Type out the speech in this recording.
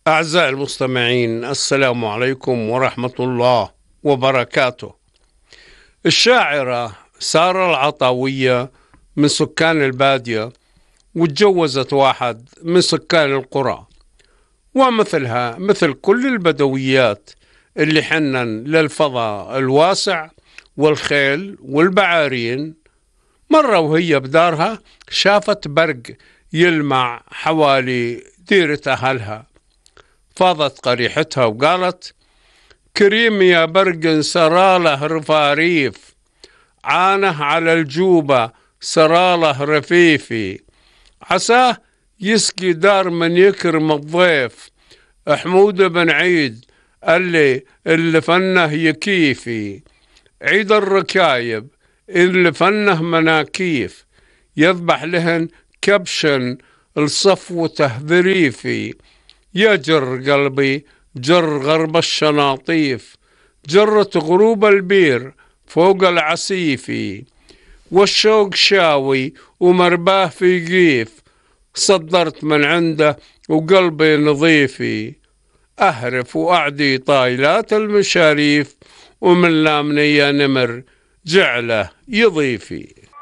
أعزائي المستمعين، السلام عليكم ورحمة الله وبركاته. الشاعرة سارة العطاوية من سكان البادية، وتجوزت واحد من سكان القرى، ومثلها مثل كل البدويات اللي حنن للفضاء الواسع والخيل والبعارين. مرة وهي بدارها شافت برق يلمع حوالي ديرة أهلها، فاضت قريحتها وقالت: كريم يا برق سراله رفاريف، عانه على الجوبة سراله رفيفي، عساه يسقي دار من يكرم الضيف، حمود بن عيد اللي فنه يكيفي، عيد الركايب اللي فنه مناكيف، يذبح لهن كبشن الصفوته ذريفي، يجر قلبي جر غرب الشناطيف، جرت غروب البير فوق العسيفي، والشوق شاوي ومرباه في قيف، صدرت من عنده وقلبي نظيفي، أهرف وأعدي طايلات المشاريف، ومن لامني يا نمر جعله يضيفي.